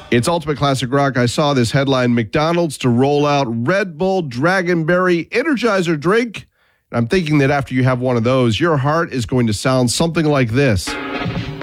It's Ultimate Classic Rock. I saw this headline, McDonald's to roll out Red Bull Dragonberry Energizer drink. I'm thinking that after you have one of those, your heart is going to sound something like this.